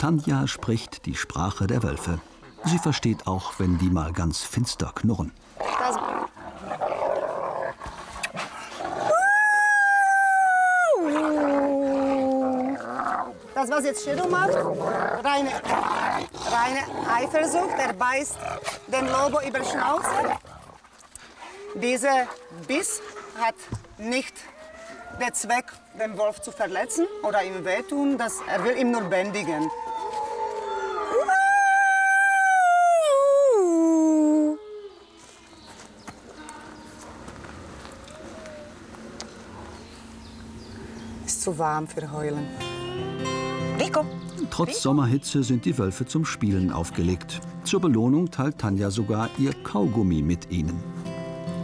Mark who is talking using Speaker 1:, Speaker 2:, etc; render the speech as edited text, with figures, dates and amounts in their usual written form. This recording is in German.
Speaker 1: Tanja spricht die Sprache der Wölfe. Sie versteht auch, wenn die mal ganz finster knurren.
Speaker 2: Das, was jetzt Shadow macht, reine Eifersucht, er beißt den Lobo über die Schnauze. Dieser Biss hat nicht den Zweck, den Wolf zu verletzen oder ihm wehtun, er will ihn nur bändigen. Ist zu warm für Heulen. Rico.
Speaker 1: Trotz Sommerhitze sind die Wölfe zum Spielen aufgelegt. Zur Belohnung teilt Tanja sogar ihr Kaugummi mit ihnen.